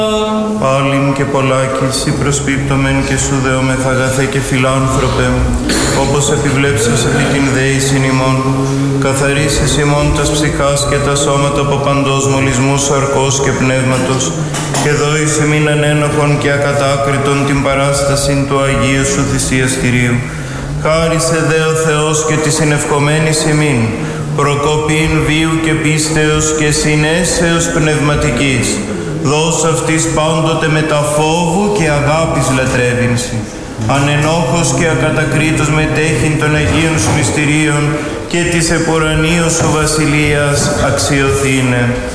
Πάλιν και πολλάκις ή προσπίπτωμεν και σου δεόμεθ αγαθέ και φιλάνθρωπε, όπως επιβλέψεις επί την δέησιν ημών, καθαρίσεις ημών τας ψυχάς και τα σώματα από παντός μολυσμού σαρκός και πνεύματος, και δώεις ημίν ανένοχον και ακατάκριτον την παράστασιν του Αγίου σου θυσιαστηρίου. Χάρισε δε ο Θεός και τη συνευκομένης ημίν, προκοπήν βίου και πίστεως και συνέσεως πνευματικής, δώσ' αυτής πάντοτε με τα φόβου και αγάπης λατρεύεινση. Ανενόχος και ακατακρίτως μετέχειν των Αγίων σου μυστηρίων και της επουρανίου σου βασιλείας αξιοθήνε.